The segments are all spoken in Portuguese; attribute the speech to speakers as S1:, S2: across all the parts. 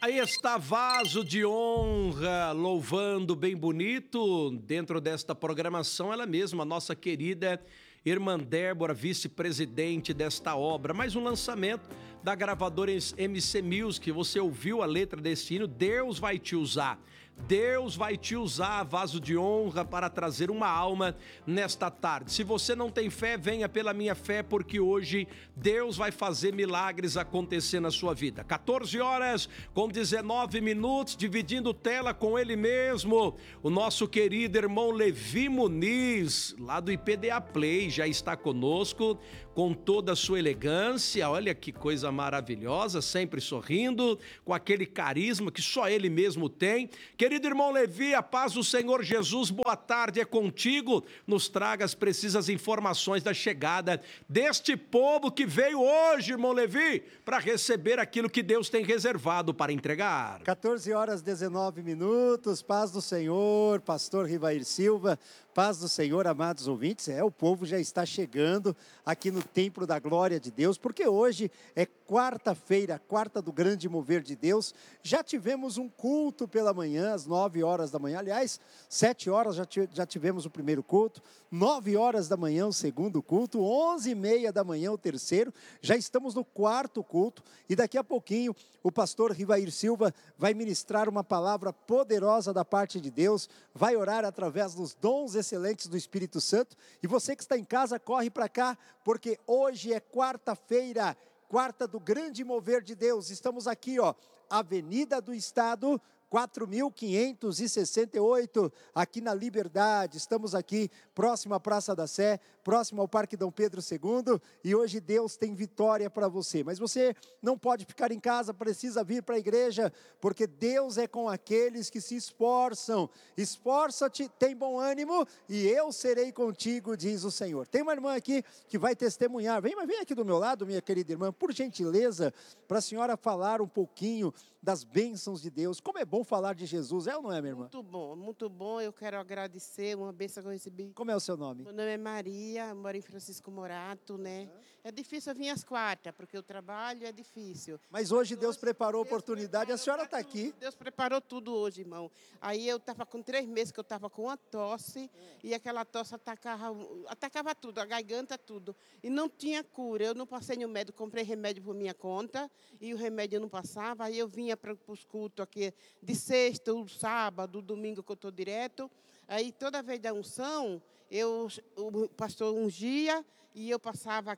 S1: Aí está Vaso de Honra, louvando bem bonito, dentro desta programação, ela mesma, a nossa querida irmã Débora, vice-presidente desta obra. Mais um lançamento da gravadora MC Music, você ouviu a letra desse hino, Deus vai te usar. Deus vai te usar, Vaso de Honra, para trazer uma alma nesta tarde. Se você não tem fé, venha pela minha fé, porque hoje Deus vai fazer milagres acontecer na sua vida. 14 horas com 19 minutos, dividindo tela com ele mesmo, o nosso querido irmão Levi Muniz, lá do IPDA Play, já está conosco, com toda a sua elegância, olha que coisa maravilhosa, sempre sorrindo, com aquele carisma que só ele mesmo tem. Querido irmão Levi, a paz do Senhor Jesus, boa tarde, é contigo. Nos traga as precisas informações da chegada deste povo que veio hoje, irmão Levi, para receber aquilo que Deus tem reservado para entregar.
S2: 14 horas 19 minutos, paz do Senhor, pastor Rivair Silva, paz do Senhor, amados ouvintes. O povo já está chegando aqui no Templo da Glória de Deus, porque hoje é quarta-feira, quarta do grande mover de Deus. Já tivemos um culto pela manhã, às 9 horas da manhã, aliás, 7 horas já tivemos o primeiro culto, 9 horas da manhã o segundo culto, 11h30 da manhã o terceiro, já estamos no quarto culto, e daqui a pouquinho o pastor Rivair Silva vai ministrar uma palavra poderosa da parte de Deus, vai orar através dos dons excelentes do Espírito Santo, e você que está em casa, corre para cá, porque hoje é quarta-feira, quarta do grande mover de Deus. Estamos aqui, Avenida do Estado, 4.568, aqui na Liberdade. Estamos aqui, próximo à Praça da Sé, próximo ao Parque Dom Pedro II, e hoje Deus tem vitória para você. Mas você não pode ficar em casa, precisa vir para a igreja, porque Deus é com aqueles que se esforçam. Esforça-te, tem bom ânimo, e eu serei contigo, diz o Senhor. Tem uma irmã aqui que vai testemunhar. Vem aqui do meu lado, minha querida irmã, por gentileza, para a senhora falar um pouquinho das bênçãos de Deus. Como é bom falar de Jesus, ou não é, minha irmã?
S3: Muito bom, muito bom. Eu quero agradecer uma bênção que eu recebi.
S2: Como é o seu nome?
S3: Meu nome é Maria, moro em Francisco Morato, né? É difícil eu vir às quartas, porque o trabalho é difícil.
S2: Mas hoje Deus preparou a oportunidade, a senhora está aqui.
S3: Deus preparou tudo hoje, irmão. Aí eu estava com 3 meses que eu estava com uma tosse, e aquela tosse atacava tudo, a garganta, tudo. E não tinha cura. Eu não passei no médico, comprei remédio por minha conta, e o remédio não passava. Aí eu vinha para os cultos aqui de sexta, o sábado, o domingo que eu estou direto. Aí toda vez da unção, o pastor ungia e eu passava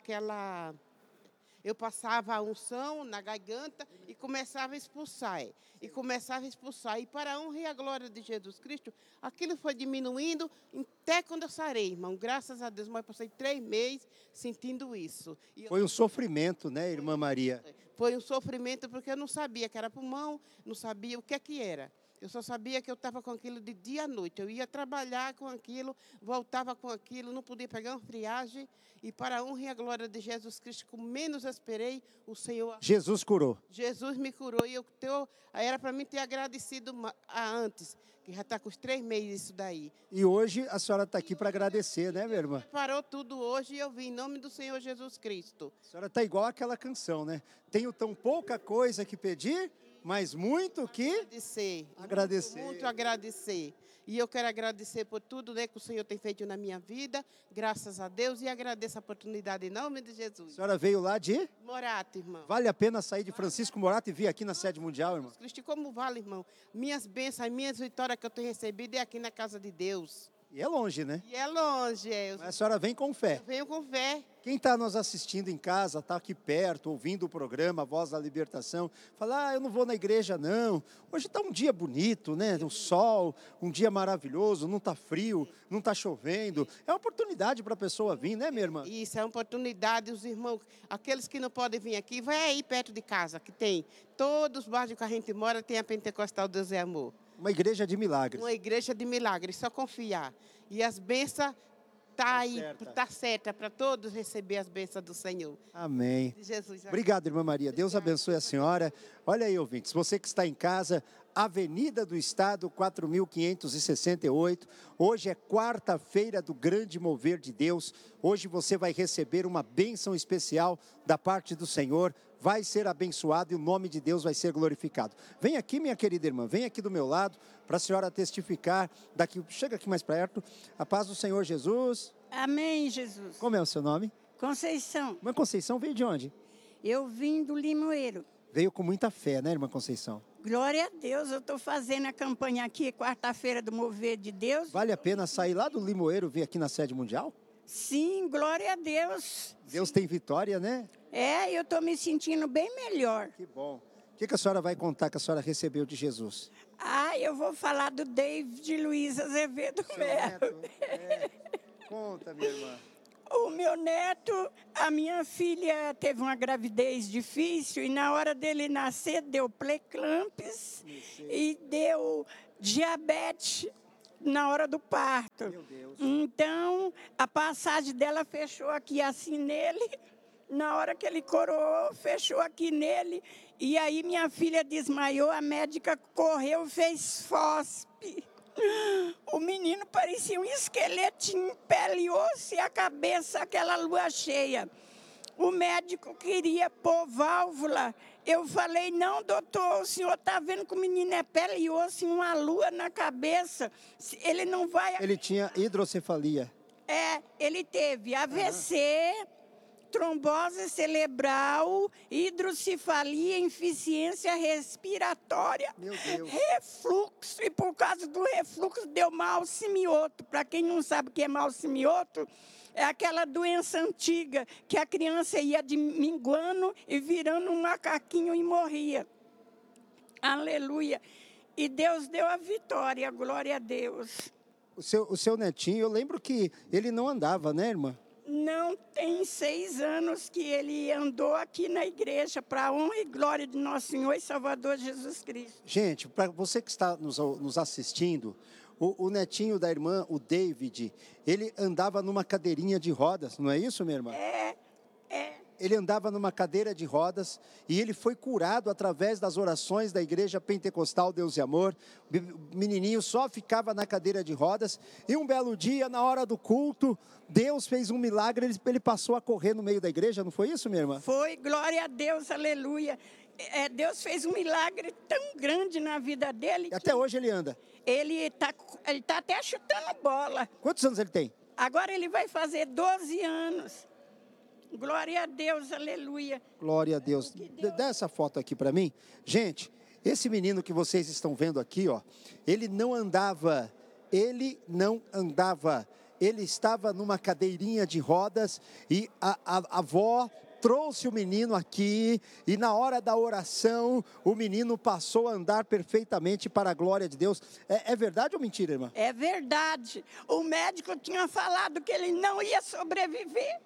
S3: a unção na garganta e começava a expulsar. E para a honra e a glória de Jesus Cristo, aquilo foi diminuindo até quando eu sarei, irmão. Graças a Deus, mas eu passei 3 meses sentindo isso.
S2: Foi um sofrimento, né, irmã Maria?
S3: Foi um sofrimento porque eu não sabia que era pulmão, não sabia o que era. Eu só sabia que eu estava com aquilo de dia à noite. Eu ia trabalhar com aquilo, voltava com aquilo, não podia pegar uma friagem. E para a honra e a glória de Jesus Cristo, como menos esperei, o Senhor...
S2: Jesus curou.
S3: Jesus me curou. E era para mim ter agradecido antes, que já está com os 3 meses isso daí.
S2: E hoje a senhora está aqui para agradecer, né, minha irmã?
S3: Parou tudo hoje e eu vim em nome do Senhor Jesus Cristo.
S2: A senhora está igual àquela canção, né? Tenho tão pouca coisa que pedir, mas muito que agradecer.
S3: Muito agradecer. E eu quero agradecer por tudo, né, que o Senhor tem feito na minha vida, graças a Deus, e agradeço a oportunidade em nome de Jesus.
S2: A senhora veio lá de?
S3: Morato, irmão.
S2: Vale a pena sair de Francisco Morato e vir aqui na sede mundial, irmão?
S3: Cristo, como vale, irmão? Minhas bênçãos, minhas vitórias que eu tenho recebido é aqui na casa de Deus.
S2: E é longe, né?
S3: E é longe.
S2: Mas a senhora vem com fé.
S3: Eu venho com fé.
S2: Quem está nos assistindo em casa, está aqui perto, ouvindo o programa A Voz da Libertação, fala, eu não vou na igreja não, hoje está um dia bonito, né, o sol, um dia maravilhoso, não está frio, não está chovendo, é uma oportunidade para a pessoa vir, né, minha irmã?
S3: Isso, é uma oportunidade, os irmãos, aqueles que não podem vir aqui, vai aí perto de casa, que tem, todos os bairros que a gente mora, tem a Pentecostal Deus é Amor.
S2: Uma igreja de milagres.
S3: Uma igreja de milagres, só confiar. E as bênçãos está certa para todos receber as bênçãos do Senhor.
S2: Amém.
S3: Jesus.
S2: Obrigado, irmã Maria. Deus abençoe a senhora. Olha aí, ouvintes, você que está em casa, Avenida do Estado, 4.568. Hoje é quarta-feira do grande mover de Deus. Hoje você vai receber uma bênção especial da parte do Senhor. vai ser abençoado e o nome de Deus vai ser glorificado. Vem aqui, minha querida irmã, vem aqui do meu lado, para a senhora testificar daqui. Chega aqui mais perto. A paz do Senhor Jesus.
S4: Amém, Jesus.
S2: Como é o seu nome?
S4: Conceição.
S2: Irmã Conceição veio de onde?
S4: Eu vim do Limoeiro.
S2: Veio com muita fé, né, irmã Conceição?
S4: Glória a Deus, eu estou fazendo a campanha aqui, quarta-feira do Mover de Deus.
S2: Vale a pena sair lá do Limoeiro e vir aqui na sede mundial?
S4: Sim, glória a Deus.
S2: Deus tem vitória, né?
S4: Eu estou me sentindo bem melhor.
S2: Que bom. O que a senhora vai contar que a senhora recebeu de Jesus?
S4: Eu vou falar do David Luiz Azevedo
S2: Seu
S4: Melo.
S2: neto? Conta, minha irmã.
S4: O meu neto, a minha filha teve uma gravidez difícil e na hora dele nascer deu pré-eclâmpsia e deu diabetes na hora do parto.
S2: Meu Deus.
S4: Então, a passagem dela fechou aqui assim nele. Na hora que ele coroou, fechou aqui nele. E aí minha filha desmaiou, a médica correu, fez FOSP. O menino parecia um esqueletinho, pele e osso e a cabeça, aquela lua cheia. O médico queria pôr válvula. Eu falei, não, doutor, o senhor está vendo que o menino é pele e osso e uma lua na cabeça. Ele não vai...
S2: Ele tinha hidrocefalia.
S4: Ele teve AVC, trombose cerebral, hidrocefalia, insuficiência respiratória,
S2: Meu Deus.
S4: refluxo, e por causa do refluxo deu mal simioto. Para quem não sabe o que é mal simioto, é aquela doença antiga que a criança ia minguando e virando um macaquinho e morria. Aleluia. E Deus deu a vitória, glória a Deus.
S2: O seu netinho, eu lembro que ele não andava, né, irmã?
S4: Não tem 6 anos que ele andou aqui na igreja para a honra e glória de nosso Senhor e Salvador Jesus Cristo.
S2: Gente, para você que está nos assistindo, o netinho da irmã, o David, ele andava numa cadeirinha de rodas, não é isso, minha irmã? Ele andava numa cadeira de rodas e ele foi curado através das orações da Igreja Pentecostal Deus e Amor. O menininho só ficava na cadeira de rodas e um belo dia, na hora do culto, Deus fez um milagre, ele passou a correr no meio da igreja, não foi isso, minha irmã?
S4: Foi, glória a Deus, aleluia. Deus fez um milagre tão grande na vida dele.
S2: E até hoje ele anda.
S4: Ele tá até chutando bola.
S2: Quantos anos ele tem?
S4: Agora ele vai fazer 12 anos. Glória a Deus, aleluia.
S2: Glória a Deus. Dá essa foto aqui para mim. Gente, esse menino que vocês estão vendo aqui, ó, ele não andava. Ele estava numa cadeirinha de rodas e a avó trouxe o menino aqui e na hora da oração o menino passou a andar perfeitamente para a glória de Deus. É verdade ou mentira, irmã?
S4: É verdade. O médico tinha falado que ele não ia sobreviver.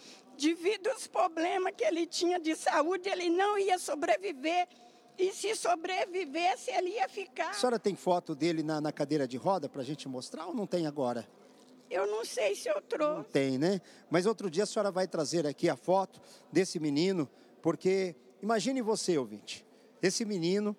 S4: Devido aos problemas que ele tinha de saúde, ele não ia sobreviver. E se sobrevivesse, ele ia ficar.
S2: A senhora tem foto dele na cadeira de roda para a gente mostrar ou não tem agora?
S4: Eu não sei se eu trouxe.
S2: Não tem, né? Mas outro dia a senhora vai trazer aqui a foto desse menino, porque imagine você, ouvinte, esse menino,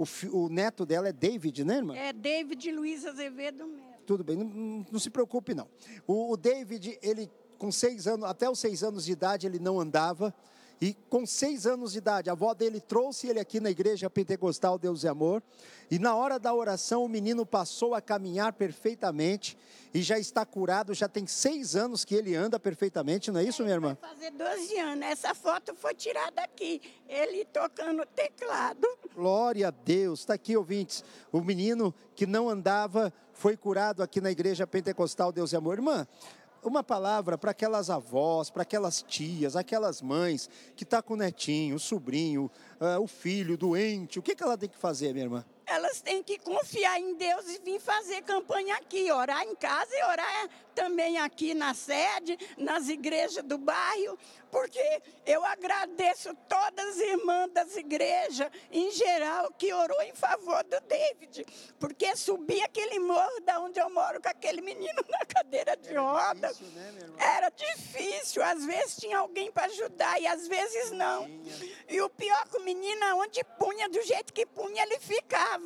S2: o neto dela é David, né, irmã?
S4: É David Luiz Azevedo Melo.
S2: Tudo bem, não se preocupe não. O David, ele com 6 anos, até os 6 anos de idade ele não andava, e com 6 anos de idade, a avó dele trouxe ele aqui na Igreja Pentecostal Deus e Amor, e na hora da oração o menino passou a caminhar perfeitamente, e já está curado, já tem 6 anos que ele anda perfeitamente, não é isso, minha irmã?
S4: Vai fazer 12 anos, essa foto foi tirada aqui, ele tocando teclado.
S2: Glória a Deus, está aqui, ouvintes, o menino que não andava foi curado aqui na Igreja Pentecostal Deus e Amor. Irmã, uma palavra para aquelas avós, para aquelas tias, aquelas mães que estão com o netinho, o sobrinho, o filho doente. O que ela tem que fazer, minha irmã?
S4: Elas têm que confiar em Deus e vir fazer campanha aqui, orar em casa e orar também aqui na sede, nas igrejas do bairro, porque eu agradeço todas as irmãs das igrejas, em geral, que orou em favor do David, porque subir aquele morro da onde eu moro com aquele menino na cadeira de rodas,
S2: difícil, né, minha irmã?
S4: era difícil, às vezes tinha alguém para ajudar e às vezes não. E o pior que o menino, onde punha, do jeito que punha, ele ficava.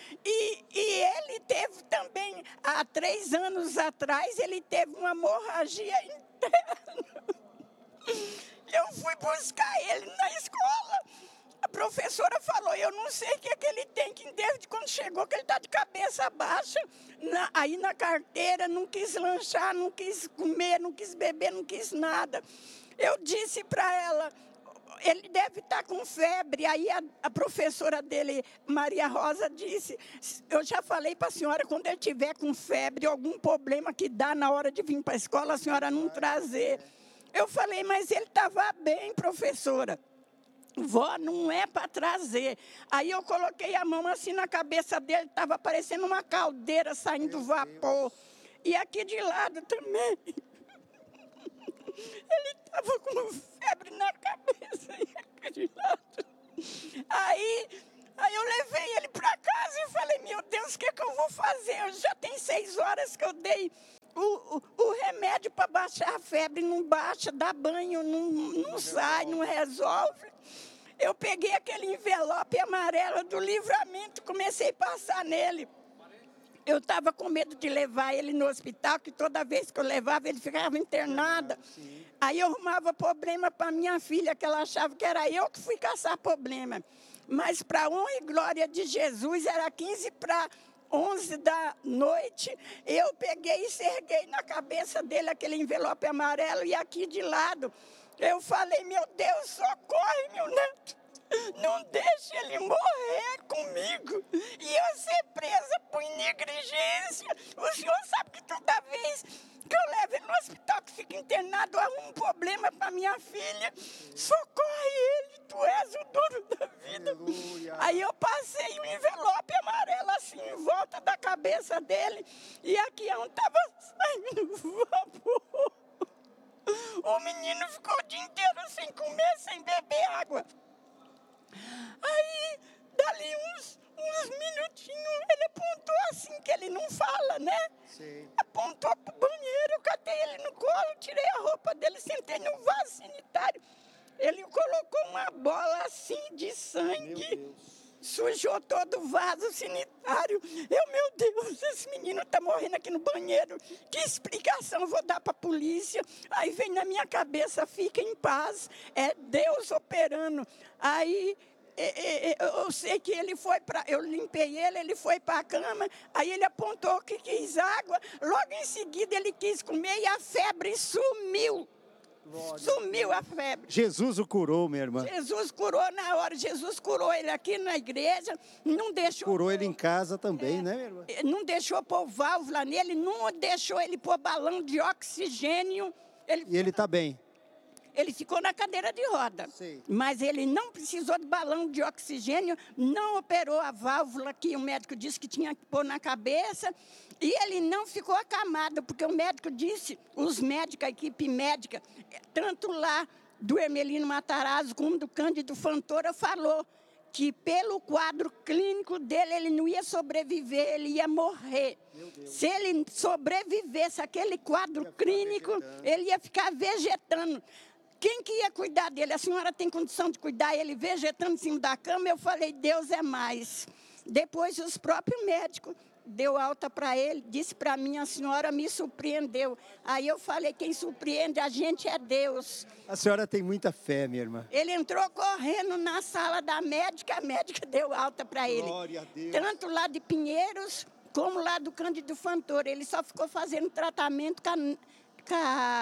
S4: E ele teve também, há 3 anos atrás, ele teve uma hemorragia interna. eu fui buscar ele na escola. A professora falou, eu não sei o que é que ele tem, que desde quando chegou que ele está de cabeça baixa. Aí na carteira, não quis lanchar, não quis comer, não quis beber, não quis nada. Eu disse para ela, ele deve estar com febre. Aí a professora dele, Maria Rosa, disse, eu já falei para a senhora, quando ele tiver com febre, algum problema que dá na hora de vir para a escola, a senhora não trazer. Eu falei, mas ele estava bem, professora. Vó, não é para trazer. Aí eu coloquei a mão assim na cabeça dele, estava parecendo uma caldeira saindo vapor. E aqui de lado também. Ele estava com febre na cabeça. E aqui de lado. Aí eu levei ele para casa e falei, meu Deus, o que é que eu vou fazer? Já tem 6 horas que eu dei o remédio para baixar a febre, não baixa, dá banho, não sai, não resolve. Eu peguei aquele envelope amarelo do Livramento, comecei a passar nele. Eu estava com medo de levar ele no hospital, que toda vez que eu levava, ele ficava internado. Aí eu arrumava problema para minha filha, que ela achava que era eu que fui caçar problema. Mas para honra e glória de Jesus, era 11 da noite, eu peguei e serguei na cabeça dele aquele envelope amarelo e aqui de lado. Eu falei, meu Deus, socorre, meu neto. Não deixe ele morrer comigo. E eu ser presa por negligência. O senhor sabe que toda vez que eu levo ele no hospital, que fica internado, há um problema para minha filha. Socorre ele, tu és o dono da vida. Aleluia. Aí eu passei um envelope amarelo assim em volta da cabeça dele. E aqui onde estava saindo vapor. O menino ficou o dia inteiro sem comer, sem beber água. Aí, dali uns minutinhos, ele apontou assim, que ele não fala, né? Sim. Apontou pro banheiro, eu catei ele no colo, tirei a roupa dele, sentei no vaso sanitário. Ele colocou uma bola assim de sangue. Sujou todo o vaso sanitário. Meu Deus, esse menino está morrendo aqui no banheiro. Que explicação eu vou dar para a polícia? Aí vem na minha cabeça, fica em paz. É Deus operando. Aí eu sei que ele foi para... Eu limpei ele foi para a cama. Aí ele apontou que quis água. Logo em seguida ele quis comer e a febre sumiu. Sumiu a febre.
S2: Jesus o curou, minha irmã.
S4: Jesus curou na hora. Jesus curou ele aqui na igreja. Não deixou.
S2: Curou ele em casa também, né, minha irmã?
S4: Não deixou pôr válvula nele. Não deixou ele pôr balão de oxigênio.
S2: E ele está bem.
S4: Ele ficou na cadeira de roda. Sim. Mas ele não precisou de balão de oxigênio. Não operou a válvula que o médico disse que tinha que pôr na cabeça. E ele não ficou acamado, porque o médico disse, os médicos, a equipe médica, tanto lá do Hermelino Matarazzo como do Cândido Fantora, falou que pelo quadro clínico dele, ele não ia sobreviver, ele ia morrer. Se ele sobrevivesse àquele quadro clínico, ele ia ficar vegetando. Quem que ia cuidar dele? A senhora tem condição de cuidar ele vegetando em cima da cama? Eu falei, Deus é mais. Depois os próprios médicos deu alta para ele, disse para mim, a senhora me surpreendeu. Aí eu falei, quem surpreende a gente é Deus.
S2: A senhora tem muita fé, minha irmã.
S4: Ele entrou correndo na sala da médica, a médica deu alta para ele.
S2: Glória a Deus.
S4: Tanto lá de Pinheiros, como lá do Cândido Fantora. Ele só ficou fazendo tratamento com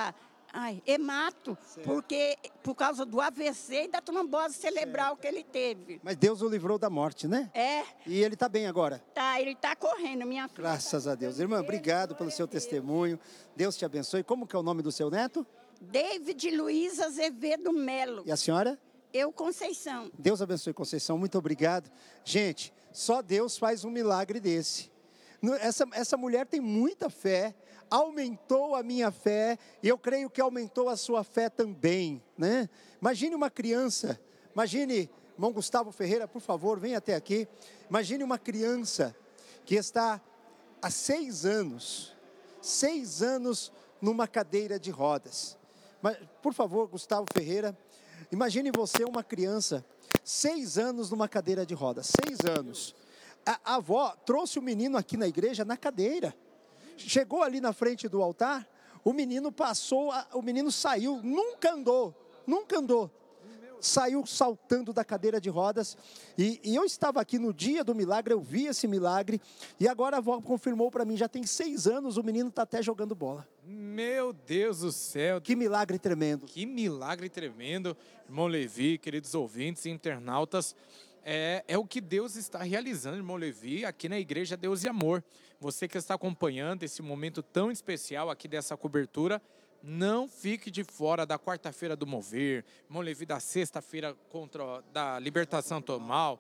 S4: hemato, porque por causa do AVC e da trombose cerebral que ele teve.
S2: Mas Deus o livrou da morte, né?
S4: É.
S2: E ele está bem agora?
S4: Tá, ele está correndo, minha filha.
S2: Graças a Deus. Irmã, obrigado pelo seu testemunho. Deus te abençoe. Como que é o nome do seu neto?
S4: David Luiz Azevedo Melo.
S2: E a senhora?
S4: Eu, Conceição.
S2: Deus abençoe, Conceição. Muito obrigado. Gente, só Deus faz um milagre desse. Essa mulher tem muita fé. Aumentou a minha fé, e eu creio que aumentou a sua fé também, né? Imagine uma criança, irmão Gustavo Ferreira, por favor, venha até aqui. Imagine uma criança que está há 6 anos numa cadeira de rodas. Mas, por favor, Gustavo Ferreira, imagine você uma criança, 6 anos numa cadeira de rodas, 6 anos. A avó trouxe o menino aqui na igreja na cadeira. Chegou ali na frente do altar, o menino saiu, nunca andou. nunca andou. Saiu saltando da cadeira de rodas, e eu estava aqui no dia do milagre, eu vi esse milagre, e agora a avó confirmou para mim, já tem 6 anos, o menino está até jogando bola.
S5: Meu Deus do céu.
S2: Que milagre tremendo.
S5: Que milagre tremendo, irmão Levi, queridos ouvintes e internautas. É o que Deus está realizando, irmão Levi, aqui na Igreja Deus e Amor. Você que está acompanhando esse momento tão especial aqui dessa cobertura, não fique de fora da quarta-feira do Mover, irmão Levi, da sexta-feira da Libertação Total,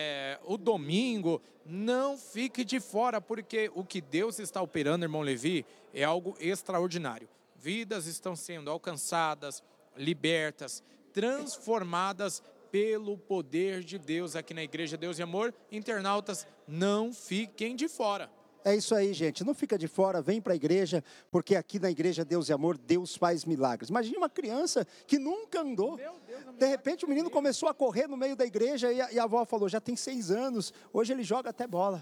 S5: o domingo. Não fique de fora, porque o que Deus está operando, irmão Levi, é algo extraordinário. Vidas estão sendo alcançadas, libertas, transformadas pelo poder de Deus aqui na Igreja Deus e Amor. Internautas, não fiquem de fora.
S2: É isso aí, gente. Não fica de fora, vem para a igreja, porque aqui na Igreja Deus e Amor, Deus faz milagres. Imagine uma criança que nunca andou. De repente o menino começou a correr no meio da igreja e a avó falou, já tem 6 anos, hoje ele joga até bola.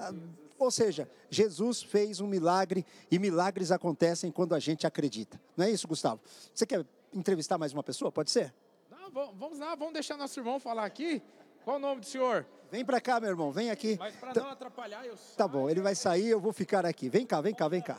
S2: Ou seja, Jesus fez um milagre e milagres acontecem quando a gente acredita. Não é isso, Gustavo? Você quer entrevistar mais uma pessoa? Pode ser?
S5: Não, vamos lá, vamos deixar nosso irmão falar aqui. Qual o nome do senhor?
S2: Vem para cá, meu irmão, vem aqui.
S5: Mas para não atrapalhar, eu saio.
S2: Tá bom, ele vai sair, eu vou ficar aqui. Vem cá, vem cá, vem cá.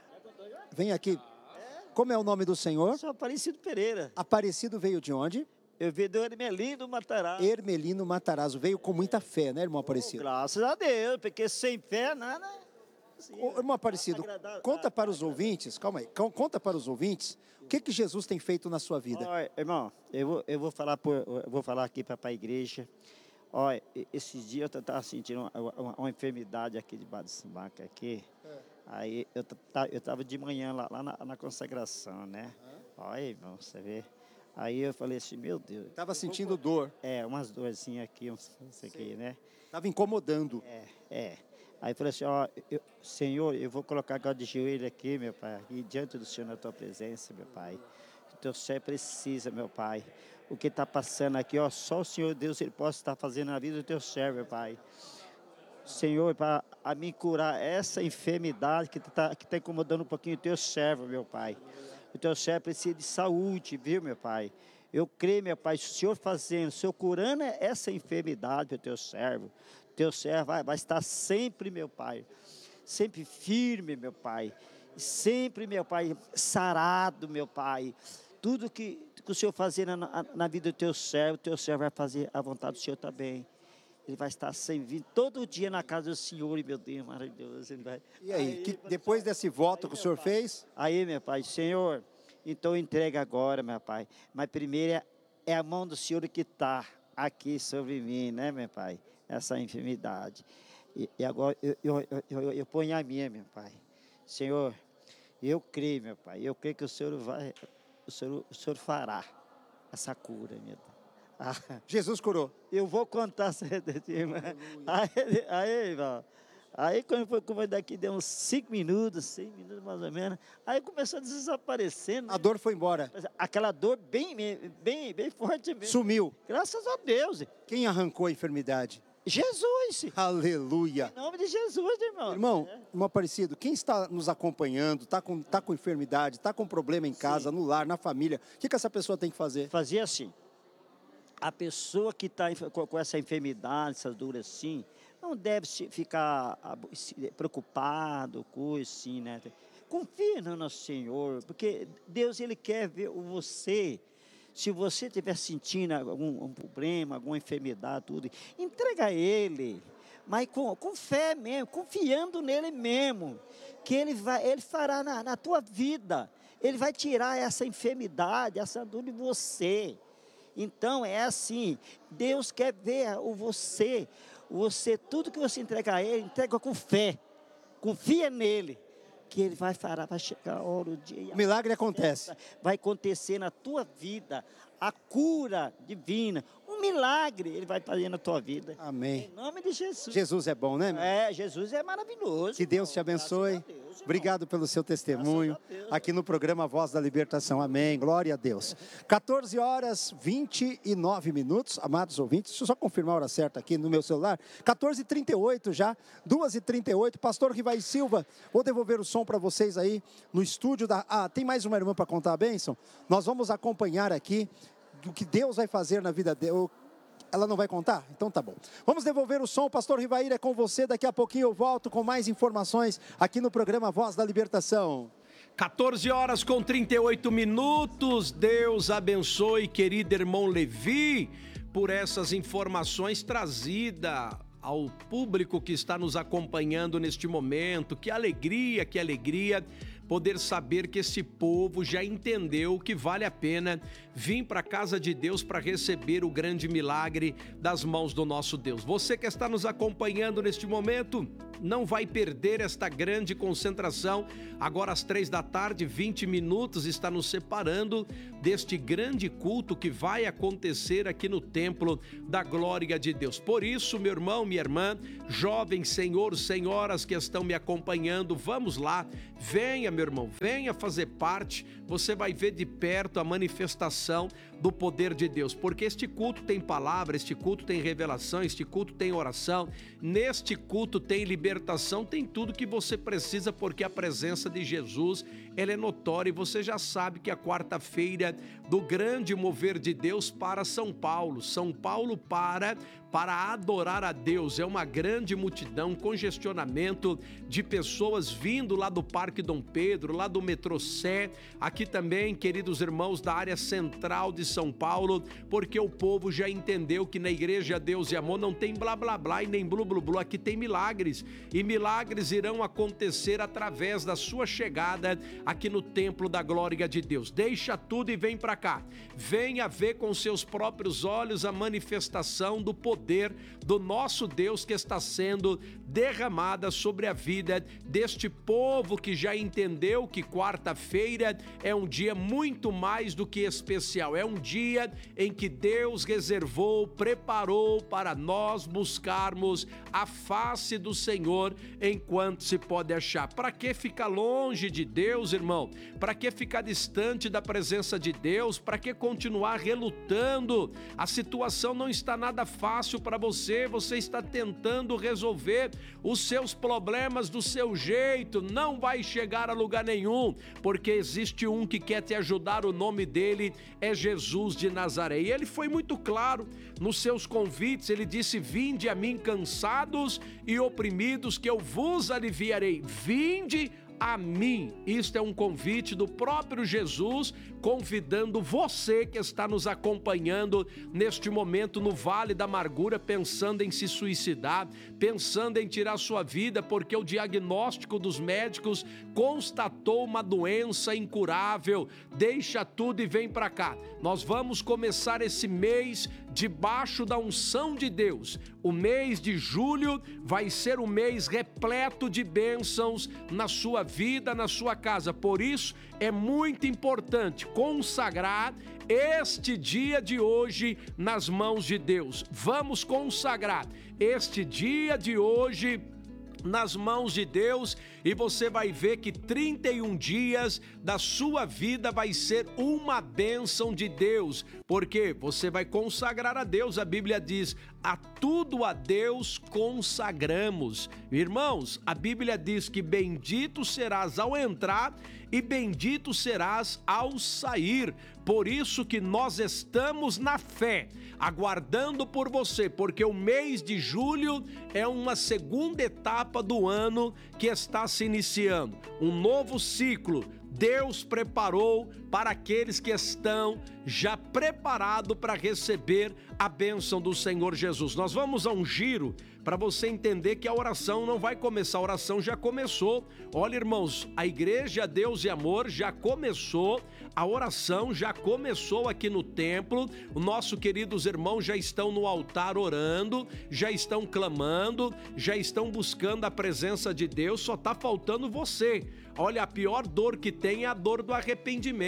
S2: Vem aqui. Como é o nome do senhor?
S6: Eu sou Aparecido Pereira.
S2: Aparecido veio de onde?
S6: Eu vim do Hermelino Matarazzo.
S2: Hermelino Matarazzo. Veio com muita fé, né, irmão Aparecido?
S6: Graças a Deus, porque sem fé nada. Assim,
S2: Ô, irmão Aparecido, conta para os ouvintes, calma aí, conta para os ouvintes, o que Jesus tem feito na sua vida?
S6: Olha, irmão, eu vou falar aqui para a igreja. Olha, esses dias eu estava sentindo uma enfermidade aqui debaixo do banco aqui. Aí eu estava de manhã lá na consagração, né? Olha, irmão, você vê. Aí eu falei assim, meu Deus.
S2: Estava sentindo dor.
S6: Umas dorzinhas aqui, isso aqui, né?
S2: Estava incomodando.
S6: Aí eu falei assim, Senhor, eu vou colocar agora de joelho aqui, meu Pai, aqui diante do Senhor na tua presença, meu Pai. O teu servo precisa, meu Pai. O que está passando aqui, só o Senhor Deus, Ele pode estar fazendo na vida do teu servo, meu Pai. Senhor, para a me curar essa enfermidade que está incomodando um pouquinho o teu servo, meu Pai. O teu servo precisa de saúde, viu, meu Pai? Eu creio, meu Pai, o Senhor fazendo, o Senhor curando essa enfermidade do teu servo vai estar sempre, meu Pai, sempre firme, meu Pai, sempre, meu Pai, sarado, meu Pai. Tudo que o Senhor fazer na vida do teu servo vai fazer a vontade do Senhor também. Ele vai estar sempre, todo dia na casa do Senhor, e meu Deus, maravilhoso. Ele vai...
S2: E aí, depois desse voto que o Senhor fez?
S6: Aí, meu Pai, Senhor, então entrega agora, meu Pai. Mas primeiro é a mão do Senhor que está aqui sobre mim, né, meu Pai? Essa enfermidade. E agora eu ponho a minha, meu Pai. Senhor, eu creio, meu Pai, eu creio que o Senhor fará essa cura, meu Deus.
S2: Jesus curou.
S6: Eu vou contar, irmão. Aí, irmão. Aí, quando foi daqui, deu uns 5 minutos, 6 minutos mais ou menos. Aí começou a desaparecer. Né?
S2: A dor foi embora.
S6: Aquela dor bem forte mesmo.
S2: Sumiu.
S6: Graças a Deus.
S2: Quem arrancou a enfermidade?
S6: Jesus.
S2: Aleluia.
S6: Em nome de Jesus, irmão.
S2: Irmão Aparecido, quem está nos acompanhando, está com enfermidade, está com problema em casa, no lar, na família, o que essa pessoa tem que fazer?
S6: Fazer assim. A pessoa que está com essa enfermidade, essas dores assim, não deve ficar preocupado, coisa assim, né? Confia no nosso Senhor, porque Deus, Ele quer ver você. Se você estiver sentindo algum problema, alguma enfermidade, tudo, entrega a Ele. Mas com fé mesmo, confiando nele mesmo, que Ele fará na tua vida. Ele vai tirar essa enfermidade, essa dor de você. Então, é assim, Deus quer ver você, tudo que você entrega a Ele, entrega com fé, confia nele, que Ele vai chegar a hora, o dia.
S2: O milagre acontece.
S6: Vai acontecer na tua vida, a cura divina, um um milagre Ele vai fazer na tua vida.
S2: Amém.
S6: Em nome de Jesus.
S2: Jesus é bom, né?
S6: Jesus é maravilhoso.
S2: Que Deus te abençoe. Obrigado pelo seu testemunho aqui no programa Voz da Libertação. Amém. Glória a Deus. 14 horas 29 minutos, amados ouvintes. Deixa eu só confirmar a hora certa aqui no meu celular. 14h38 já, 2h38. Pastor Rivair Silva, vou devolver o som para vocês aí no estúdio da... tem mais uma irmã para contar a bênção? Nós vamos acompanhar aqui do que Deus vai fazer na vida dela. Ela não vai contar? Então tá bom. Vamos devolver o som. Pastor Rivair, é com você. Daqui a pouquinho eu volto com mais informações aqui no programa Voz da Libertação.
S1: 14 horas com 38 minutos. Deus abençoe, querido irmão Levi, por essas informações trazidas ao público que está nos acompanhando neste momento. Que alegria poder saber que esse povo já entendeu que vale a pena vir para a casa de Deus para receber o grande milagre das mãos do nosso Deus. Você que está nos acompanhando neste momento, não vai perder esta grande concentração. Agora às 15h, 20 minutos, está nos separando deste grande culto que vai acontecer aqui no Templo da Glória de Deus. Por isso, meu irmão, minha irmã, jovem, senhor, senhoras que estão me acompanhando, vamos lá, venha, meu irmão, venha fazer parte. Você vai ver de perto a manifestação do poder de Deus, porque este culto tem palavra, este culto tem revelação, este culto tem oração, neste culto tem libertação, tem tudo que você precisa, porque a presença de Jesus, ela é notória, e você já sabe que a quarta-feira do grande mover de Deus para São Paulo para adorar a Deus, é uma grande multidão, congestionamento de pessoas vindo lá do Parque Dom Pedro, lá do Metrô Sé, aqui também, queridos irmãos, da área central de São Paulo, porque o povo já entendeu que na Igreja Deus e Amor não tem blá blá blá e nem blu blu blu, aqui tem milagres, e milagres irão acontecer através da sua chegada aqui no Templo da Glória de Deus. Deixa tudo e vem para cá, venha ver com seus próprios olhos a manifestação do poder do nosso Deus que está sendo derramada sobre a vida deste povo que já entendeu que quarta-feira é um dia muito mais do que especial, é um dia em que Deus reservou, preparou para nós buscarmos a face do Senhor enquanto se pode achar. Para que ficar longe de Deus, irmão? Para que ficar distante da presença de Deus? Para que continuar relutando? A situação não está nada fácil para você está tentando resolver os seus problemas do seu jeito, não vai chegar a lugar nenhum, porque existe um que quer te ajudar, o nome dele é Jesus de Nazaré, e ele foi muito claro nos seus convites, ele disse: vinde a mim cansados e oprimidos, que eu vos aliviarei, vinde a mim. Isto é um convite do próprio Jesus, convidando você que está nos acompanhando neste momento no Vale da Amargura, pensando em se suicidar, pensando em tirar sua vida, porque o diagnóstico dos médicos constatou uma doença incurável. Deixa tudo e vem para cá. Nós vamos começar esse mês debaixo da unção de Deus. O mês de julho vai ser um mês repleto de bênçãos na sua vida, na sua casa. Por isso, é muito importante consagrar este dia de hoje nas mãos de Deus. Vamos consagrar este dia de hoje nas mãos de Deus, e você vai ver que 31 dias da sua vida vai ser uma bênção de Deus, porque você vai consagrar a Deus. A Bíblia diz: a tudo a Deus consagramos. Irmãos, a Bíblia diz que bendito serás ao entrar e bendito serás ao sair. Por isso que nós estamos na fé, aguardando por você, porque o mês de julho é uma segunda etapa do ano que está se iniciando. Um novo ciclo Deus preparou para aqueles que estão já preparados para receber a bênção do Senhor Jesus. Nós vamos a um giro para você entender que a oração não vai começar, a oração já começou. Olha, irmãos, a Igreja Deus e Amor já começou, a oração já começou aqui no templo. Os nossos queridos irmãos já estão no altar orando, já estão clamando, já estão buscando a presença de Deus, só está faltando você. Olha, a pior dor que tem é a dor do arrependimento.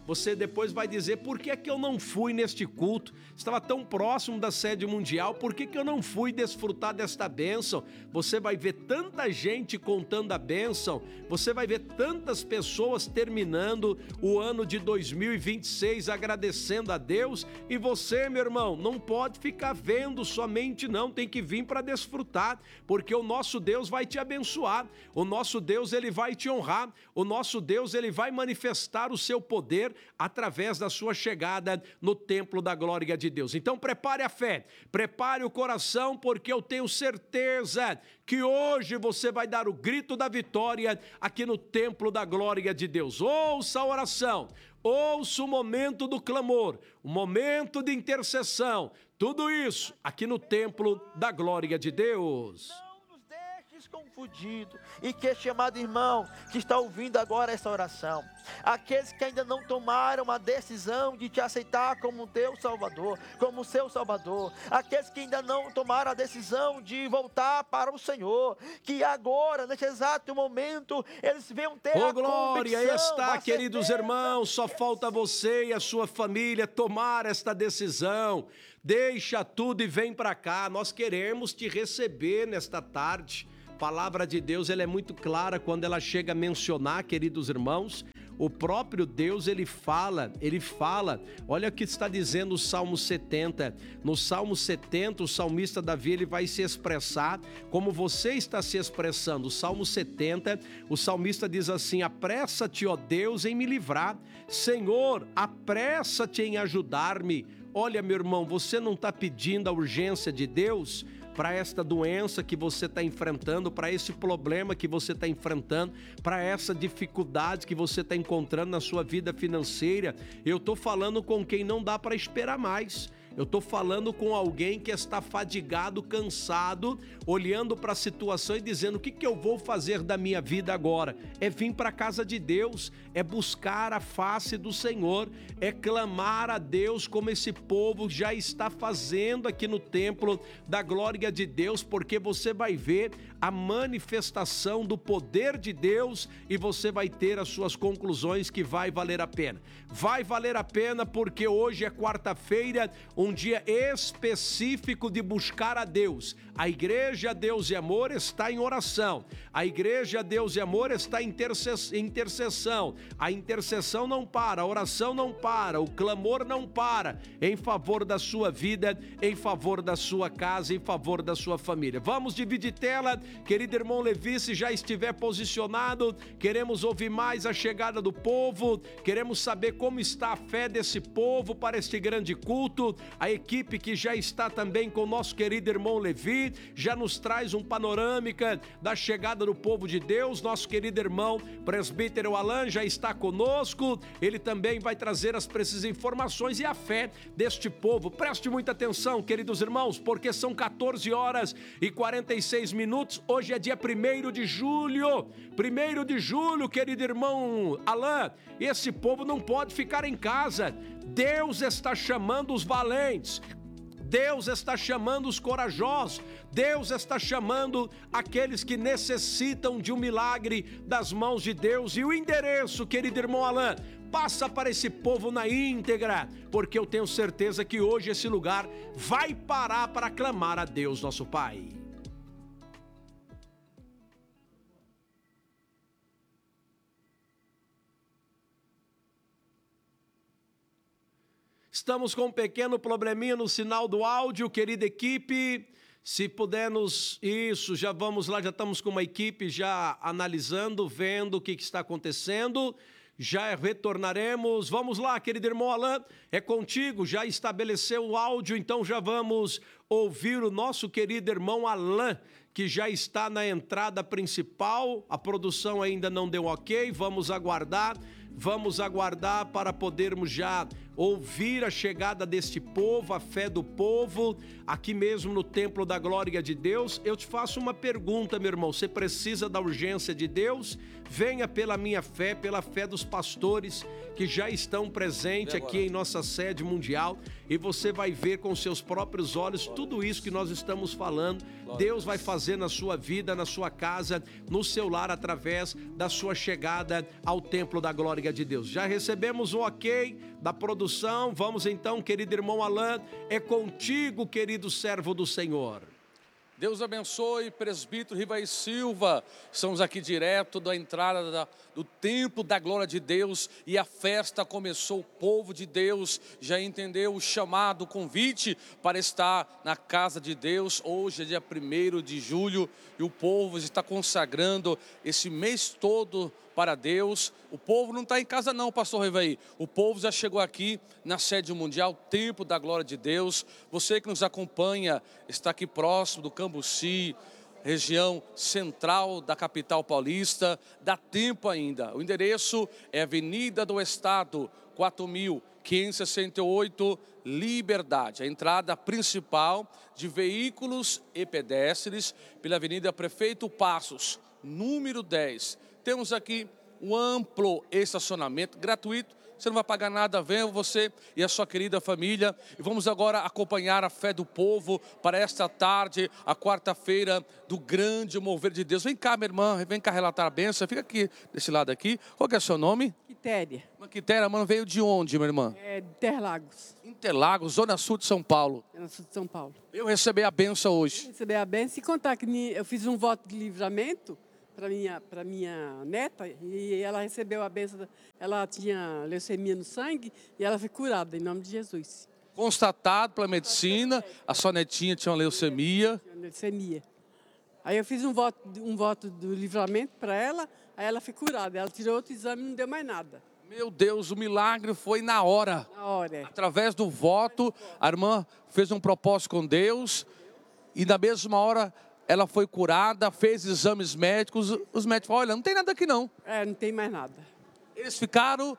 S1: você depois vai dizer, por que que eu não fui neste culto? Estava tão próximo da sede mundial, por que que eu não fui desfrutar desta bênção? Você vai ver tanta gente contando a bênção, você vai ver tantas pessoas terminando o ano de 2026 agradecendo a Deus, e você, meu irmão, não pode ficar vendo somente não, tem que vir para desfrutar, porque o nosso Deus vai te abençoar, o nosso Deus ele vai te honrar, o nosso Deus ele vai manifestar o seu poder através da sua chegada no templo da glória de Deus. Então prepare a fé, prepare o coração, porque eu tenho certeza que hoje você vai dar o grito da vitória aqui no templo da glória de Deus. Ouça a oração, ouça o momento do clamor, o momento de intercessão, tudo isso aqui no templo da glória de Deus.
S7: Confundido, e que este amado irmão que está ouvindo agora essa oração, aqueles que ainda não tomaram a decisão de te aceitar como teu Salvador, como seu Salvador, aqueles que ainda não tomaram a decisão de voltar para o Senhor, que agora, nesse exato momento, eles venham ter a
S1: glória,
S7: convicção,
S1: está, queridos irmãos, só falta você e a sua família tomar esta decisão. Deixa tudo e vem para cá, nós queremos te receber nesta tarde. A palavra de Deus ela é muito clara quando ela chega a mencionar, queridos irmãos, o próprio Deus ele fala, olha o que está dizendo o Salmo 70, no Salmo 70 o salmista Davi ele vai se expressar como você está se expressando. O Salmo 70, o salmista diz assim, apressa-te, ó Deus, em me livrar, Senhor, apressa-te em ajudar-me. Olha, meu irmão, você não está pedindo a urgência de Deus para esta doença que você está enfrentando, para esse problema que você está enfrentando, para essa dificuldade que você está encontrando na sua vida financeira. Eu estou falando com quem não dá para esperar mais. Eu estou falando com alguém que está fadigado, cansado, olhando para a situação e dizendo, o que eu vou fazer da minha vida agora? É vir para a casa de Deus, é buscar a face do Senhor, é clamar a Deus como esse povo já está fazendo aqui no templo da glória de Deus, porque você vai ver a manifestação do poder de Deus e você vai ter as suas conclusões que vai valer a pena. Vai valer a pena porque hoje é quarta-feira, um dia específico de buscar a Deus. A Igreja Deus e Amor está em oração. A Igreja Deus e Amor está em intercessão. A intercessão não para, a oração não para, o clamor não para, em favor da sua vida, em favor da sua casa, em favor da sua família. Vamos dividir tela, querido irmão Levi, se já estiver posicionado, queremos ouvir mais a chegada do povo, queremos saber como está a fé desse povo para este grande culto. A equipe que já está também com o nosso querido irmão Levi, já nos traz um panorâmica da chegada do povo de Deus. Nosso querido irmão presbítero Alan já está conosco, ele também vai trazer as precisas informações e a fé deste povo. Preste muita atenção, queridos irmãos, porque são 14 horas e 46 minutos, hoje é dia 1º de julho, 1º de julho, querido irmão Alan, esse povo não pode ficar em casa, Deus está chamando os valentes, Deus está chamando os corajosos, Deus está chamando aqueles que necessitam de um milagre das mãos de Deus. E o endereço, querido irmão Alan, passa para esse povo na íntegra, porque eu tenho certeza que hoje esse lugar vai parar para clamar a Deus, nosso Pai. Estamos com um pequeno probleminha no sinal do áudio, querida equipe. Se pudermos, isso, já vamos lá, já estamos com uma equipe já analisando, vendo o que está acontecendo. Já retornaremos. Vamos lá, querido irmão Alan, é contigo, já estabeleceu o áudio, então já vamos ouvir o nosso querido irmão Alan, que já está na entrada principal. A produção ainda não deu ok, vamos aguardar para podermos já ouvir a chegada deste povo, a fé do povo, aqui mesmo no Templo da Glória de Deus. Eu te faço uma pergunta, meu irmão, você precisa da urgência de Deus? Venha pela minha fé, pela fé dos pastores que já estão presentes aqui em nossa sede mundial, e você vai ver com seus próprios olhos tudo isso que nós estamos falando. Deus vai fazer na sua vida, na sua casa, no seu lar, através da sua chegada ao Templo da Glória de Deus. Já recebemos o ok da produção. Vamos então, querido irmão Alain, é contigo, querido servo do Senhor.
S8: Deus abençoe, presbítero Rivaí Silva. Estamos aqui direto da entrada do Templo da Glória de Deus e a festa começou. O povo de Deus já entendeu o chamado, o convite para estar na casa de Deus. Hoje é dia 1º de julho e o povo está consagrando esse mês todo para Deus. O povo não está em casa não, pastor Rivaí. O povo já chegou aqui na sede mundial, Templo da Glória de Deus. Você que nos acompanha, está aqui próximo do Cambuci, região central da capital paulista, dá tempo ainda. O endereço é Avenida do Estado, 4.568, Liberdade. A entrada principal de veículos e pedestres pela Avenida Prefeito Passos, número 10. Temos aqui um amplo estacionamento gratuito. Você não vai pagar nada, venha você e a sua querida família. E vamos agora acompanhar a fé do povo para esta tarde, a quarta-feira do grande mover de Deus. Vem cá, minha irmã, vem cá relatar a bênção. Fica aqui, desse lado aqui. Qual que é o seu nome?
S9: Quitéria.
S8: Quitéria, mano, veio de onde, minha irmã?
S9: É de Interlagos.
S8: Interlagos, zona sul de São Paulo.
S9: É no sul de São Paulo.
S8: Eu recebi a bênção hoje.
S9: Recebi a bênção e contar que eu fiz um voto de livramento para minha neta, e ela recebeu a bênção. Ela tinha leucemia no sangue e ela foi curada, em nome de Jesus.
S8: Constatado pela medicina, a sua netinha tinha uma leucemia.
S9: Leucemia. Aí eu fiz um voto do livramento para ela, aí ela foi curada. Ela tirou outro exame e não deu mais nada.
S8: Meu Deus, o milagre foi na hora.
S9: Na hora, é.
S8: Através do voto, a irmã fez um propósito com Deus e na mesma hora ela foi curada, fez exames médicos. Os médicos falaram, olha, não tem nada aqui não.
S9: É, não tem mais nada.
S8: Eles ficaram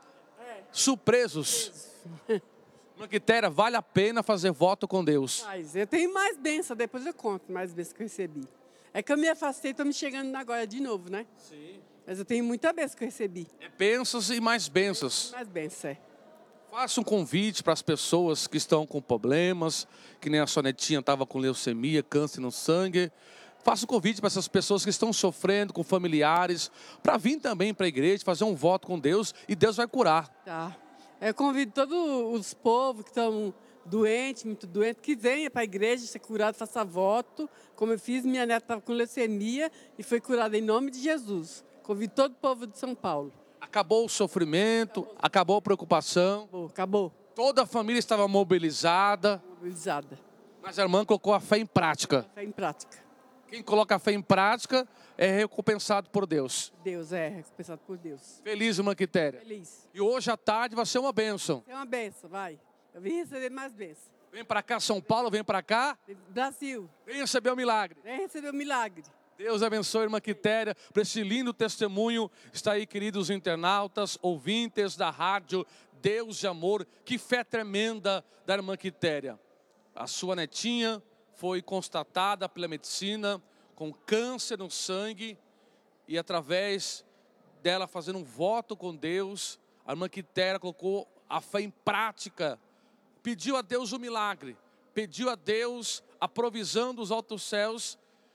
S8: surpresos. Irmã Quitéria, vale a pena fazer voto com Deus.
S9: Mas eu tenho mais bênção, depois eu conto mais bênção que eu recebi. É que eu me afastei, estou me chegando agora de novo, né?
S8: Sim.
S9: Mas eu tenho muita bênção que eu recebi.
S8: É bênçãos e mais bênçãos.
S9: Mais bênção, é.
S8: Faça um convite para as pessoas que estão com problemas, que nem a sua netinha estava com leucemia, câncer no sangue. Faça um convite para essas pessoas que estão sofrendo com familiares, para vir também para a igreja, fazer um voto com Deus e Deus vai curar.
S9: Tá. Eu convido todos os povos que estão doentes, muito doentes, que venham para a igreja ser curado, faça voto. Como eu fiz, minha neta estava com leucemia e foi curada em nome de Jesus. Convido todo o povo de São Paulo.
S8: Acabou o sofrimento, acabou a preocupação.
S9: Acabou.
S8: Toda a família estava mobilizada. Mas a irmã colocou a fé em prática.
S9: A fé em prática.
S8: Quem coloca a fé em prática é recompensado por Deus.
S9: Deus é recompensado por Deus.
S8: Feliz, irmã Quitéria.
S9: Feliz.
S8: E hoje à tarde vai ser uma bênção.
S9: É uma bênção, vai. Eu vim receber mais bênção.
S8: Vem para cá, São Paulo, vem para cá.
S9: Brasil.
S8: Vem receber o milagre.
S9: Vem receber o milagre.
S8: Deus abençoe, irmã Quitéria, por esse lindo testemunho. Está aí, queridos internautas, ouvintes da rádio Deus de Amor. Que fé tremenda da irmã Quitéria. A sua netinha foi constatada pela medicina com câncer no sangue e através dela fazendo um voto com Deus, a irmã Quitéria colocou a fé em prática, pediu a Deus o milagre, pediu a Deus a provisão dos altos céus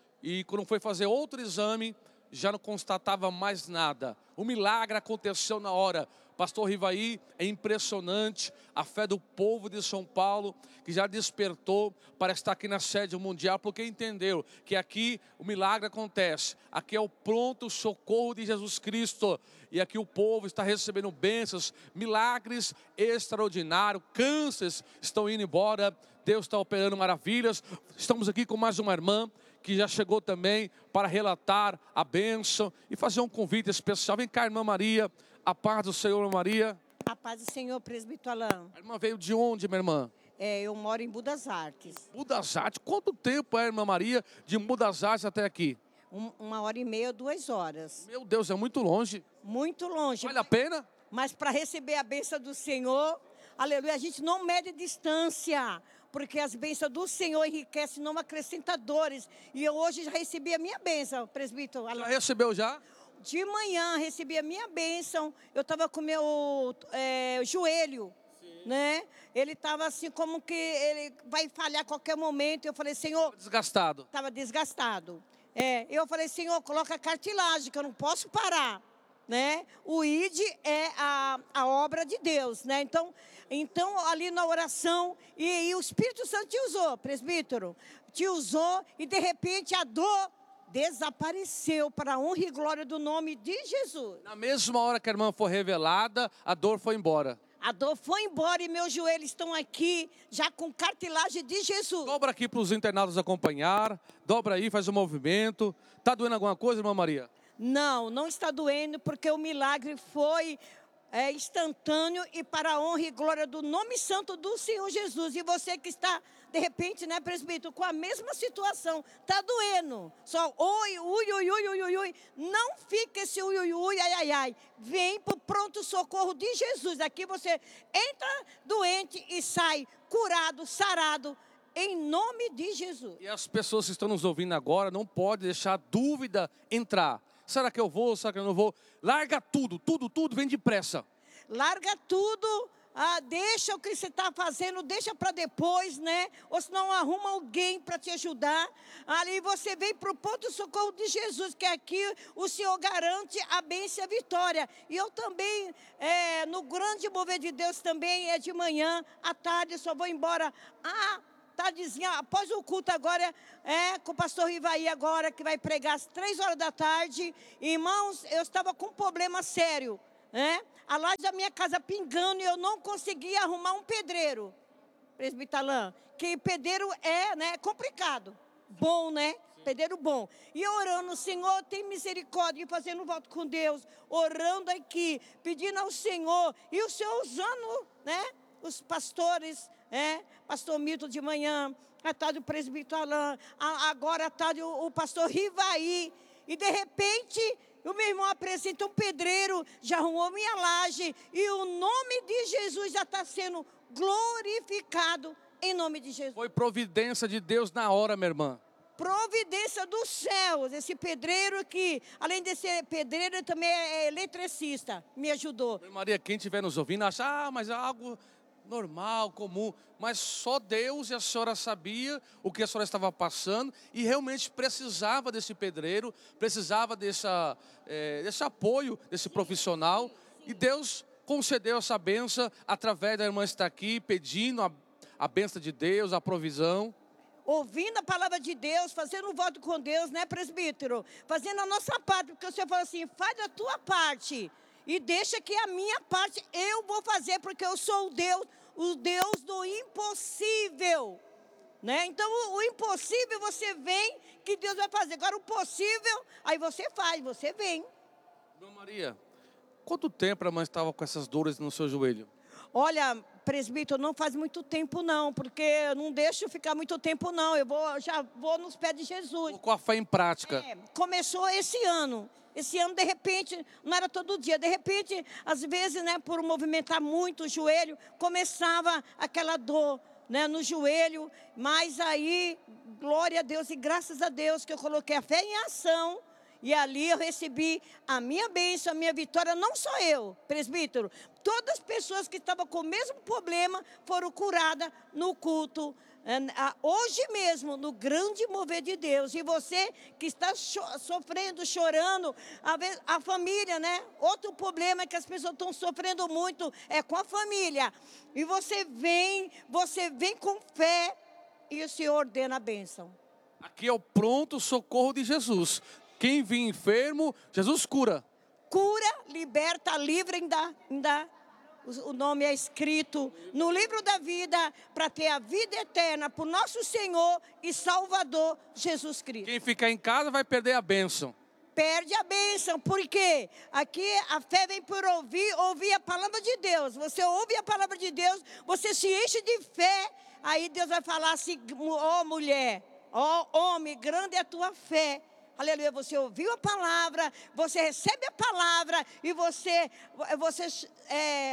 S8: e quando foi fazer outro exame, já não constatava mais nada. O milagre aconteceu na hora. Pastor Rivaí, é impressionante a fé do povo de São Paulo, que já despertou para estar aqui na sede mundial, porque entendeu que aqui o milagre acontece. Aqui é o pronto socorro de Jesus Cristo. E aqui o povo está recebendo bênçãos, milagres extraordinários, cânceres estão indo embora, Deus está operando maravilhas. Estamos aqui com mais uma irmã que já chegou também para relatar a bênção e fazer um convite especial. Vem cá, irmã Maria. A paz do Senhor, Maria.
S10: A paz do Senhor, presbítero Alain.
S8: A irmã veio de onde, minha irmã?
S10: Eu moro em Budas Artes.
S8: Budas Artes? Quanto tempo é, irmã Maria, de Budas Artes até aqui?
S10: 1h30, 2 horas.
S8: Meu Deus, é muito longe.
S10: Muito longe.
S8: Vale a pena?
S10: Mas para receber a bênção do Senhor, Aleluia. A gente não mede distância, porque as bênçãos do Senhor enriquecem, não acrescenta dores. E eu hoje já recebi a minha bênção, presbítero.
S8: Já recebeu já?
S10: De manhã recebi a minha bênção. Eu estava com o meu joelho, né? Ele estava assim como que ele vai falhar a qualquer momento. Eu falei, Senhor...
S8: Desgastado.
S10: Estava desgastado. Eu falei, Senhor, coloca cartilagem, que eu não posso parar. Né? O ID é a obra de Deus, né? Então ali na oração, e o Espírito Santo te usou, presbítero, te usou, e de repente a dor desapareceu para a honra e glória do nome de Jesus.
S8: Na mesma hora que a irmã foi revelada, a dor foi embora.
S10: A dor foi embora e meus joelhos estão aqui, já com cartilagem de Jesus.
S8: Dobra aqui para os internados acompanhar, dobra aí, faz um movimento. Está doendo alguma coisa, irmã Maria?
S10: Não está doendo, porque o milagre foi instantâneo e para a honra e glória do nome santo do Senhor Jesus. E você que está, de repente, né, presbítero, com a mesma situação, está doendo. Só ui. Não fica esse ui, ai. Vem para o pronto-socorro de Jesus. Aqui você entra doente e sai curado, sarado, em nome de Jesus.
S8: E as pessoas que estão nos ouvindo agora não podem deixar dúvida entrar. Será que eu vou? Será que eu não vou? Larga tudo, vem depressa.
S10: Larga tudo, deixa o que você está fazendo, deixa para depois, né? Ou senão arruma alguém para te ajudar. Ali você vem para o ponto de socorro de Jesus, que aqui o Senhor garante a bênção e a vitória. E eu também, no grande mover de Deus também, é de manhã, à tarde, só vou embora tardezinha, após o culto agora, com o pastor Rivaí agora, que vai pregar às 3 horas da tarde. Irmãos, eu estava com um problema sério, né? A laje da minha casa pingando e eu não conseguia arrumar um pedreiro, presbítero Alain, que pedreiro né, complicado, bom, né? Pedreiro bom. E orando, Senhor, tem misericórdia, e fazendo voto com Deus, orando aqui, pedindo ao Senhor, e o Senhor usando, né, os pastores, pastor Milton de manhã, à tarde o presbítero Alain, agora à tarde o pastor Rivaí, e de repente o meu irmão apresenta um pedreiro, já arrumou minha laje, e o nome de Jesus já está sendo glorificado em nome de Jesus.
S8: Foi providência de Deus na hora, minha irmã.
S10: Providência dos céus, esse pedreiro que, além de ser pedreiro, também é eletricista, me ajudou.
S8: Maria, quem estiver nos ouvindo, acha, mas é algo normal, comum, mas só Deus e a senhora sabia o que a senhora estava passando e realmente precisava desse pedreiro, precisava desse apoio desse profissional, e Deus concedeu essa bênção através da irmã estar aqui pedindo a bênção de Deus, a provisão.
S10: Ouvindo a palavra de Deus, fazendo um voto com Deus, né, presbítero? Fazendo a nossa parte, porque o Senhor falou assim, faz a tua parte. E deixa que a minha parte eu vou fazer, porque eu sou o Deus do impossível. Né? Então, o impossível você vem, que Deus vai fazer. Agora, o possível, aí você faz, você vem.
S8: Dona Maria, quanto tempo a mãe estava com essas dores no seu joelho?
S10: Olha, presbítero, não faz muito tempo não, porque eu não deixo ficar muito tempo não. Já vou nos pés de Jesus.
S8: Com a fé em prática.
S10: Começou esse ano. Esse ano, de repente, não era todo dia, de repente, às vezes, né, por movimentar muito o joelho, começava aquela dor, né, no joelho, mas aí, glória a Deus e graças a Deus que eu coloquei a fé em ação, e ali eu recebi a minha bênção, a minha vitória, não só eu, presbítero, todas as pessoas que estavam com o mesmo problema foram curadas no culto, hoje mesmo, no grande mover de Deus. E você que está sofrendo, chorando, a família, né? Outro problema que as pessoas estão sofrendo muito é com a família. E você vem com fé e o Senhor ordena a bênção.
S8: Aqui é o pronto socorro de Jesus. Quem vir enfermo, Jesus cura.
S10: Cura, liberta, livra, ainda. O nome é escrito no livro da vida para ter a vida eterna por nosso Senhor e Salvador Jesus Cristo.
S8: Quem ficar em casa vai perder a bênção.
S10: Perde a bênção, porque aqui a fé vem por ouvir a palavra de Deus. Você ouve a palavra de Deus, você se enche de fé, aí Deus vai falar assim, ó mulher, ó homem, grande é a tua fé. Aleluia, você ouviu a palavra, você recebe a palavra e você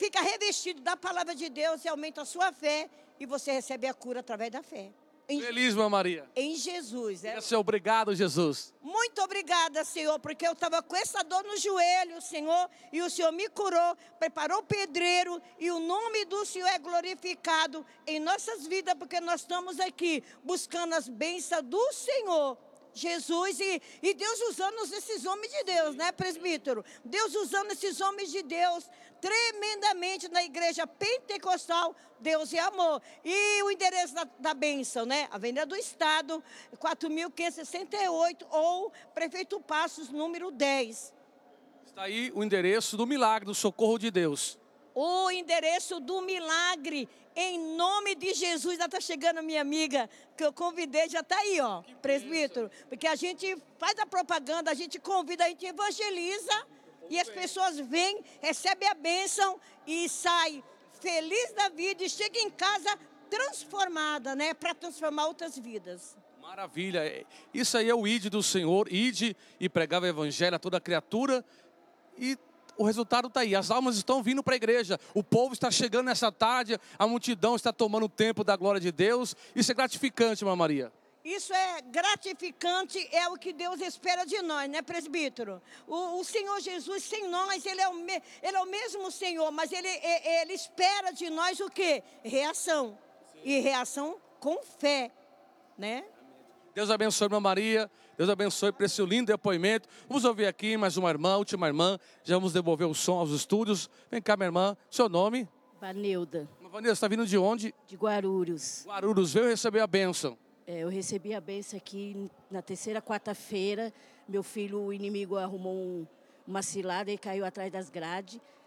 S10: fica revestido da palavra de Deus e aumenta a sua fé. E você recebe a cura através da fé.
S8: Feliz, irmã Maria.
S10: Em Jesus.
S8: Senhor, obrigado, Jesus.
S10: Muito obrigada, Senhor, porque eu estava com essa dor no joelho, Senhor, e o Senhor me curou, preparou o pedreiro, e o nome do Senhor é glorificado em nossas vidas, porque nós estamos aqui buscando as bênçãos do Senhor. Jesus e Deus usando esses homens de Deus, né, presbítero? Deus usando esses homens de Deus tremendamente na igreja pentecostal. Deus é amor. E o endereço da bênção, né? Avenida do Estado, 4.568, ou Prefeito Passos, número 10.
S8: Está aí o endereço do milagre, do socorro de Deus.
S10: O endereço do milagre, em nome de Jesus. Já está chegando a minha amiga, que eu convidei, já está aí, ó, presbítero. Porque a gente faz a propaganda, a gente convida, a gente evangeliza, e as pessoas vêm, recebem a bênção e saem feliz da vida e chegam em casa transformada, né, para transformar outras vidas.
S8: Maravilha. Isso aí é o ide do Senhor, ide e pregar o evangelho a toda criatura, e o resultado está aí, as almas estão vindo para a igreja, o povo está chegando nessa tarde, a multidão está tomando o tempo da glória de Deus. Isso é gratificante, irmã Maria.
S10: Isso é gratificante, é o que Deus espera de nós, né, presbítero? O Senhor Jesus, sem nós, Ele é o mesmo Senhor, mas Ele espera de nós o quê? Reação. E reação com fé, né?
S8: Deus abençoe, irmã Maria. Deus abençoe por esse lindo depoimento. Vamos ouvir aqui mais uma irmã, última irmã. Já vamos devolver o som aos estúdios. Vem cá, minha irmã. Seu nome?
S11: Vanilda.
S8: Vanilda, você está vindo de onde?
S11: De Guarulhos.
S8: Guarulhos, veio receber a bênção.
S11: Eu recebi a bênção aqui na terceira quarta-feira. Meu filho, o inimigo, arrumou uma cilada e caiu atrás das grades.